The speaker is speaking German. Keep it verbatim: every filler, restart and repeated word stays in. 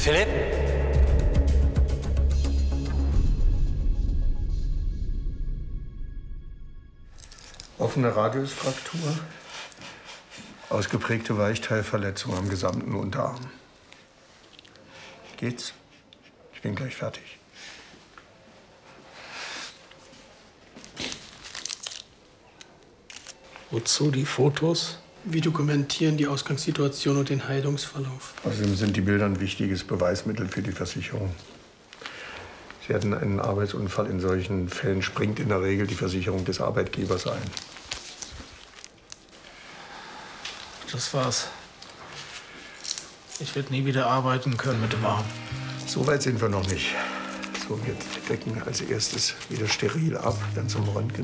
Philipp? Offene Radiusfraktur, ausgeprägte Weichteilverletzung am gesamten Unterarm. Geht's? Ich bin gleich fertig. Wozu die Fotos? Wir dokumentieren die Ausgangssituation und den Heilungsverlauf. Außerdem sind die Bilder ein wichtiges Beweismittel für die Versicherung. Sie hatten einen Arbeitsunfall. In solchen Fällen springt in der Regel die Versicherung des Arbeitgebers ein. Das war's. Ich werde nie wieder arbeiten können mit dem Arm. So weit sind wir noch nicht. So, wir decken als erstes wieder steril ab, dann zum Röntgen.